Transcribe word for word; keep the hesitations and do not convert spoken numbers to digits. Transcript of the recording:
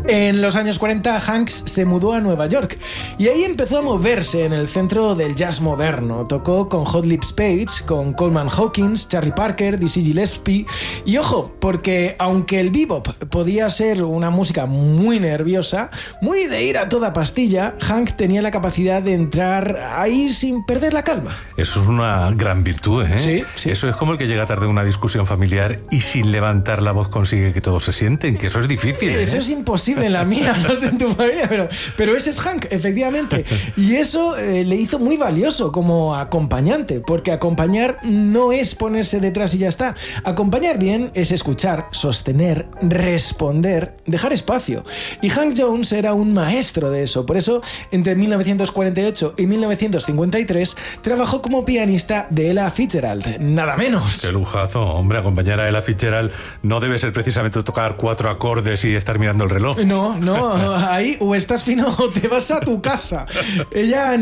En los años cuarenta, Hanks se mudó a Nueva York y ahí empezó a moverse en el centro del jazz moderno. Tocó con Hot Lips Page, con Coleman Hawkins, Charlie Parker, Dizzy Gillespie. Y ojo, porque aunque el bebop podía ser una música muy nerviosa, muy de ir a toda pastilla, Hank tenía la capacidad de entrar ahí sin perder la calma. Eso es una gran virtud, ¿eh? Sí, sí. Eso es como el que llega tarde a una discusión familiar y sin levantar la voz consigue que todos se sienten, que eso es difícil, ¿eh? Eso es imposible en la mía, no sé en tu familia, pero, pero ese es Hank, efectivamente. Y eso eh, le hizo muy valioso como acompañante, porque acompañar no es ponerse detrás y ya está. Acompañar bien es escuchar, sostener, responder, dejar espacio. Y Hank Jones era un maestro de eso. Por eso, entre mil novecientos cuarenta y ocho y mil novecientos cincuenta y tres, trabajó como pianista de Ella Fitzgerald. Nada menos. Qué lujazo, hombre, acompañar a Ella Fitzgerald no debe ser precisamente tocar cuatro acordes y estar mirando el reloj. No, no, ahí o estás fino o te vas a tu casa. Ella